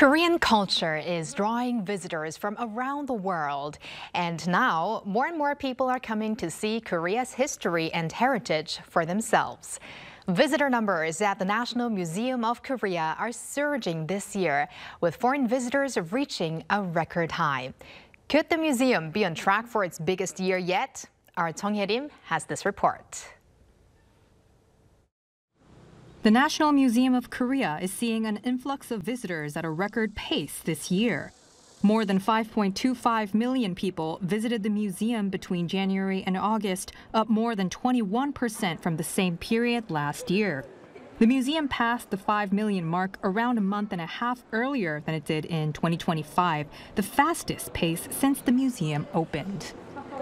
Korean culture is drawing visitors from around the world, and now more and more people are coming to see Korea's history and heritage for themselves. Visitor numbers at the National Museum of Korea are surging this year, with foreign visitors reaching a record high. Could the museum be on track for its biggest year yet? Our Chung Hye-rim has this report. The National Museum of Korea is seeing an influx of visitors at a record pace this year. More than 5.25 million people visited the museum between January and August, up more than 21% from the same period last year. The museum passed the 5 million mark around a month and a half earlier than it did in 2025, the fastest pace since the museum opened.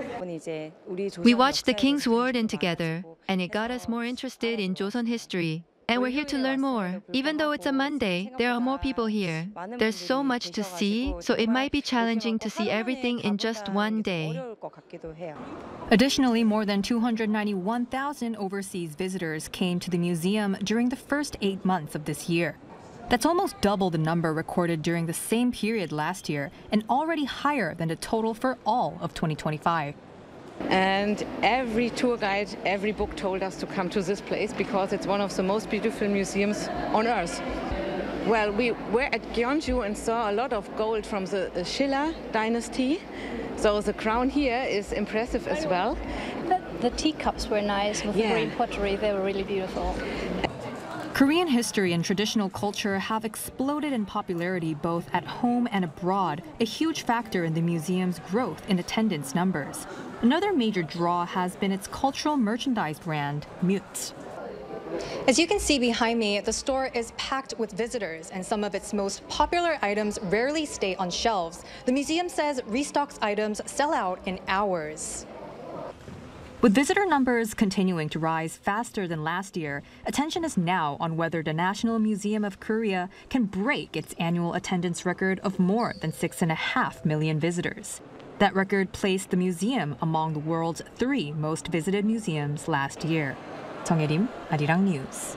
We watched the King's Warden together, and it got us more interested in Joseon history. And we're here to learn more. Even though it's a Monday, there are more people here. There's so much to see, so it might be challenging to see everything in just one day. Additionally, more than 291,000 overseas visitors came to the museum during the first 8 months of this year. That's almost double the number recorded during the same period last year, and already higher than the total for all of 2025. And every tour guide, every book told us to come to this place because it's one of the most beautiful museums on earth. Well, we were at Gyeongju and saw a lot of gold from the Shilla dynasty. So the crown here is impressive as well. The teacups were nice with the green pottery. They were really beautiful. Korean history and traditional culture have exploded in popularity both at home and abroad, a huge factor in the museum's growth in attendance numbers. Another major draw has been its cultural merchandise brand, Mute. As you can see behind me, the store is packed with visitors, and some of its most popular items rarely stay on shelves. The museum says restocks items sell out in hours. With visitor numbers continuing to rise faster than last year, attention is now on whether the National Museum of Korea can break its annual attendance record of more than 6.5 million visitors. That record placed the museum among the world's 3 most visited museums last year. Chung Hye-rim, Arirang News.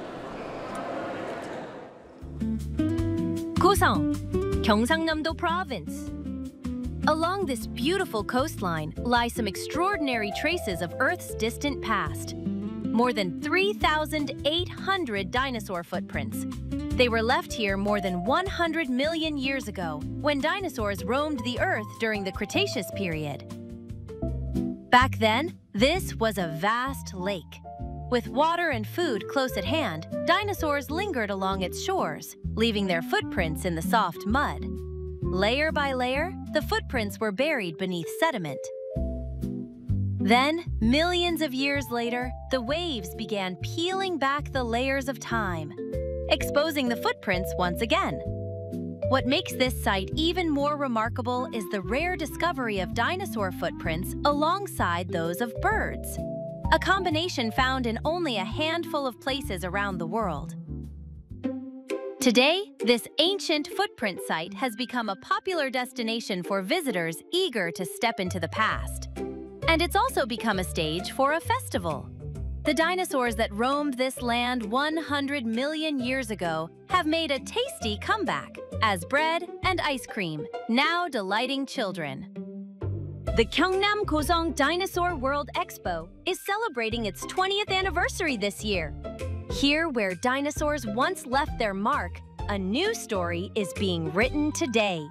Goseong, Gyeongsangnam-do Province. Along this beautiful coastline lie some extraordinary traces of Earth's distant past. More than 3,800 dinosaur footprints. They were left here more than 100 million years ago, when dinosaurs roamed the Earth during the Cretaceous period. Back then, this was a vast lake. With water and food close at hand, dinosaurs lingered along its shores, leaving their footprints in the soft mud. Layer by layer, the footprints were buried beneath sediment. Then, millions of years later, the waves began peeling back the layers of time, exposing the footprints once again. What makes this site even more remarkable is the rare discovery of dinosaur footprints alongside those of birds, a combination found in only a handful of places around the world. Today, this ancient footprint site has become a popular destination for visitors eager to step into the past. And it's also become a stage for a festival. The dinosaurs that roamed this land 100 million years ago have made a tasty comeback as bread and ice cream, now delighting children. The Gyeongnam Goseong Dinosaur World Expo is celebrating its 20th anniversary this year. Here, where dinosaurs once left their mark, a new story is being written today.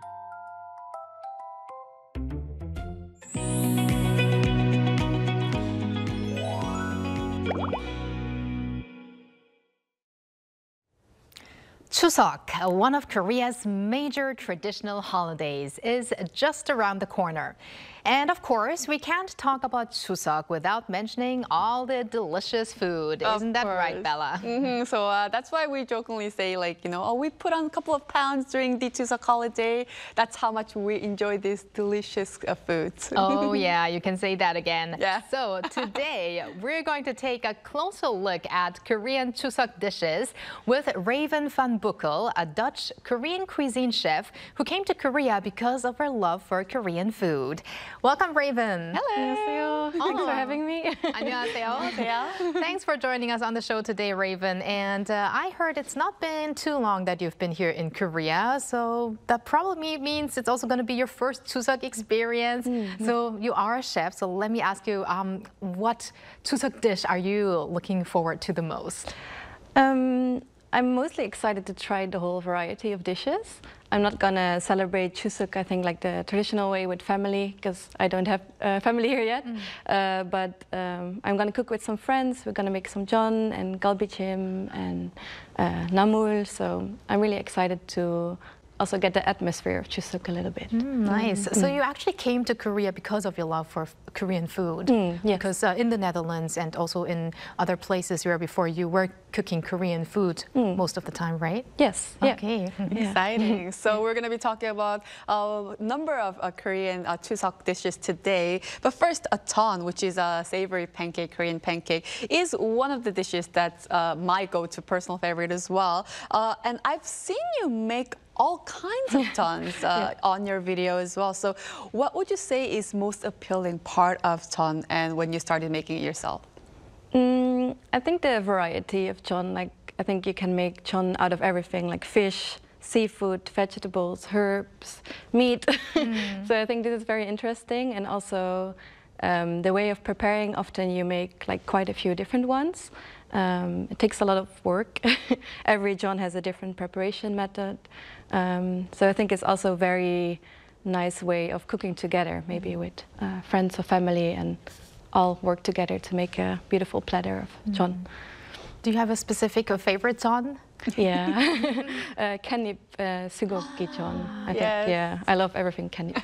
Chuseok, one of Korea's major traditional holidays, is just around the corner. And of course, we can't talk about Chuseok without mentioning all the delicious food. Isn't that right, Bella? So that's why we jokingly say, we put on a couple of pounds during the Chuseok holiday. That's how much we enjoy these delicious foods. Oh, yeah, you can say that again. Yeah. So today, we're going to take a closer look at Korean Chuseok dishes with Raven Fan Book Bukkel, a Dutch Korean cuisine chef who came to Korea because of her love for Korean food. Welcome, Raven. Hello. Thanks for having me. 안녕하세요. Thanks for joining us on the show today, Raven. And I heard it's not been too long that you've been here in Korea, so that probably means it's also going to be your first Chuseok experience. So you are a chef, so let me ask you, what Chuseok dish are you looking forward to the most? I'm mostly excited to try the whole variety of dishes. I'm not gonna celebrate Chuseok, I think, like the traditional way with family, because I don't have family here yet. But I'm gonna cook with some friends. We're gonna make some jeon and galbichim and namul. So I'm really excited to also get the atmosphere of Chuseok a little bit. Nice. So you actually came to Korea because of your love for Korean food. Yes. Because in the Netherlands and also in other places where before you were cooking Korean food most of the time, right? Yes. Okay. Exciting. So we're going to be talking about a number of Korean Chuseok dishes today. But first, jeon, which is a savory pancake, Korean pancake, is one of the dishes that's my go-to personal favorite as well. And I've seen you make all kinds of jeons on your video as well. So what would you say is most appealing part of jeon and when you started making it yourself? I think the variety of jeon, like I think you can make jeon out of everything, like fish, seafood, vegetables, herbs, meat. So I think this is very interesting, and also the way of preparing, often you make like quite a few different ones. It takes a lot of work. Every jeon has a different preparation method. So I think it's also a very nice way of cooking together, maybe with friends or family, and all work together to make a beautiful platter of jeon. Do you have a specific favorite jeon? Yeah, Kkaennip Sugoki jeon. I think, yeah, I love everything Kkaennip.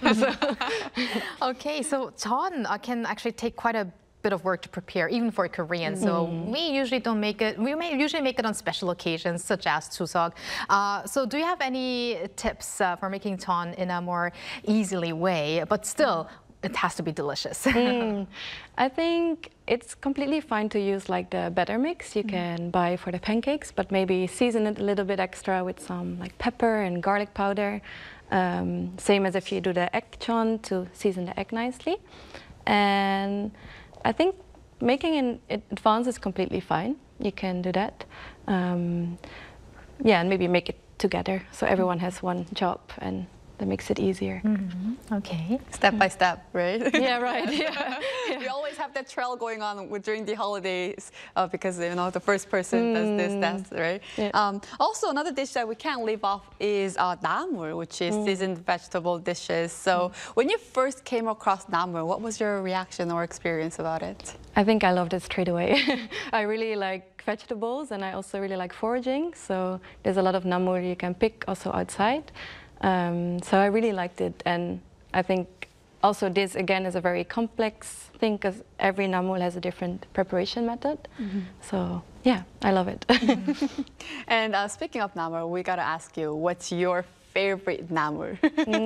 Okay, so jeon can actually take quite a bit of work to prepare, even for Koreans. So we usually don't make it. We usually make it on special occasions, such as Chuseok. So do you have any tips for making jeon in a more easily way, but still it has to be delicious? I think it's completely fine to use like the batter mix you can buy for the pancakes, but maybe season it a little bit extra with some like pepper and garlic powder. Same as if you do the egg jeon, to season the egg nicely. And I think making in advance is completely fine. You can do that. Yeah, and maybe make it together so everyone has one job, and that makes it easier. Okay. Step by step, right? Yeah, right. Yeah. We always have that trail going on during the holidays because, you know, the first person does this, that's right. Yeah. Also, another dish that we can't leave off is namul, which is seasoned vegetable dishes. So when you first came across namul, what was your reaction or experience about it? I think I loved it straight away. I really like vegetables, and I also really like foraging. So there's a lot of namul you can pick also outside. So I really liked it, and I think also this again is a very complex thing because every namul has a different preparation method. So yeah, I love it. And speaking of namul, we gotta ask you, what's your favorite namul?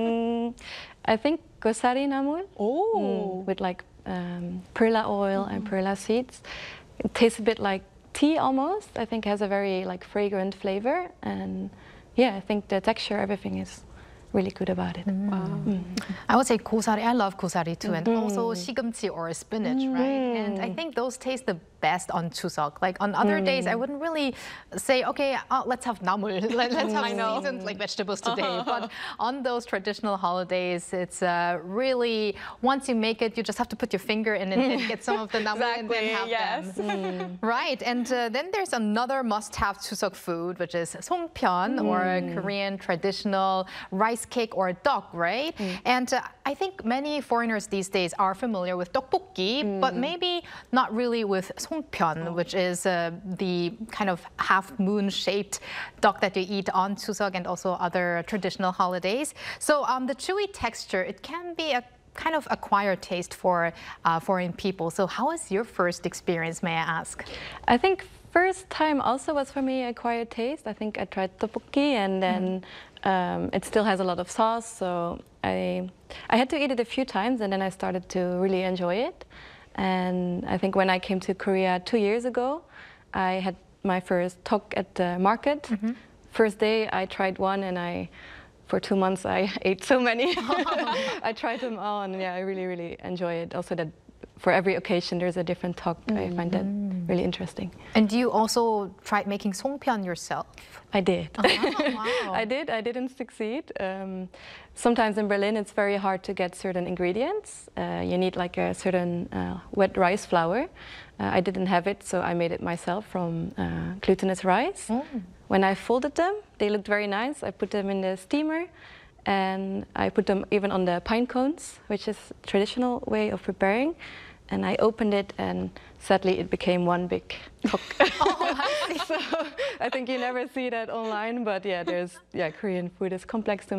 I think gosari namul. With like perla oil and perla seeds. It tastes a bit like tea almost. I think it has a very like fragrant flavor, and yeah, I think the texture, everything is really good about it. I would say gosari. I love gosari too, and also 시금치 or spinach, right? And I think those taste the best on Chuseok. Like on other days, I wouldn't really say, okay, let's have namul, let's have seasoned like vegetables today. But on those traditional holidays, it's really, once you make it, you just have to put your finger in and get some of the namul and then have them. Right, and then there's another must-have Chuseok food, which is songpyeon, or Korean traditional rice cake or duck, right? And I think many foreigners these days are familiar with tteokbokki, but maybe not really with songpyeon, which is the kind of half-moon-shaped duck that you eat on Chuseok and also other traditional holidays. So the chewy texture, it can be a kind of acquired taste for foreign people. So how was your first experience, may I ask? I think first time also was for me acquired taste. I think I tried tteokbokki, and then it still has a lot of sauce, so I had to eat it a few times, and then I started to really enjoy it. And I think when I came to Korea 2 years ago, I had my first tteok at the market first day I tried one, and for 2 months I ate so many. I tried them all, and yeah, I really, really enjoy it. Also that for every occasion there's a different tok. I find that really interesting. And do you also try making songpyeon yourself? I did. Oh, wow. I did. I didn't succeed. Sometimes in Berlin it's very hard to get certain ingredients. You need like a certain wet rice flour. I didn't have it, so I made it myself from glutinous rice. When I folded them, they looked very nice. I put them in the steamer, and I put them even on the pine cones, which is a traditional way of preparing. And I opened it, and sadly it became one big tok. Oh, I see. So I think you never see that online, but yeah, Korean food is complex to